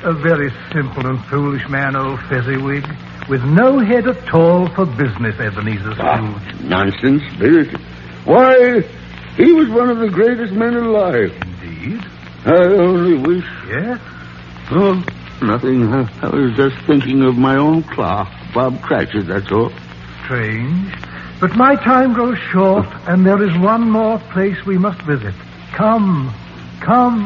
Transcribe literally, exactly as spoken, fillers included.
A very simple and foolish man, old Fezziwig, with no head at all for business, Ebenezer Scrooge. Ah, nonsense, Bill. Why, he was one of the greatest men alive. Indeed? I only wish... Yes? Oh, nothing. I, I was just thinking of my own clerk, Bob Cratchit, that's all. Strange. But my time grows short, and there is one more place we must visit. Come, come.